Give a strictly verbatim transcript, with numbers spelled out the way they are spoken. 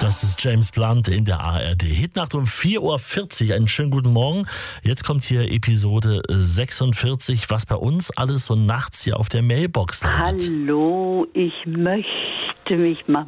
Das ist James Blunt in der A R D. Hitnacht um vier Uhr vierzig. Einen schönen guten Morgen. Jetzt kommt hier Episode sechsundvierzig, was bei uns alles so nachts hier auf der Mailbox landet. Hallo, ich möchte mich mal